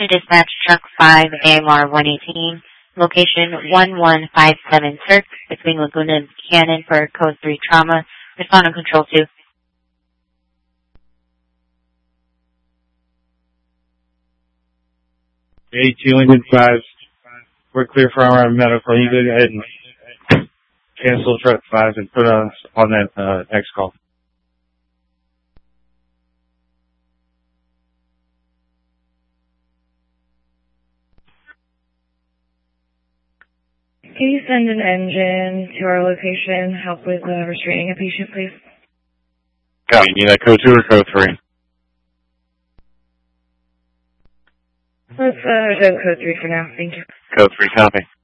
to dispatch truck 5 AMR 118, location 1157 Cirque between Laguna and Buchanan for code 3 trauma. Respond on control 2. A2 Engine 5. We're clear for our medical. You go ahead and cancel truck 5 and put us on that next call. Can you send an engine to our location, help with restraining a patient, please? Copy. You need that code 2 or code 3? Let's go code 3 for now. Thank you. Code 3, copy.